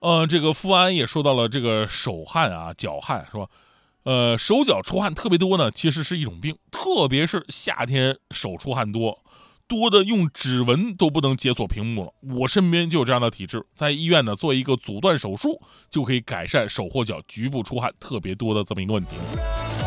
这个富安也说到了这个手汗啊、脚汗，说，手脚出汗特别多呢，其实是一种病，特别是夏天手出汗多的用指纹都不能解锁屏幕了。我身边就有这样的体质，在医院呢做一个阻断手术，就可以改善手或脚局部出汗特别多的这么一个问题。